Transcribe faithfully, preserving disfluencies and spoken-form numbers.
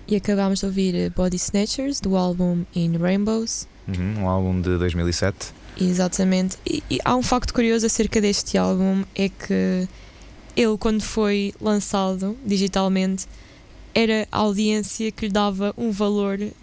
E acabámos de ouvir Body Snatchers, do álbum In Rainbows. Uhum, um álbum de dois mil e sete. Exatamente. E, e há um facto curioso acerca deste álbum, é que ele, quando foi lançado digitalmente, era a audiência que lhe dava um valor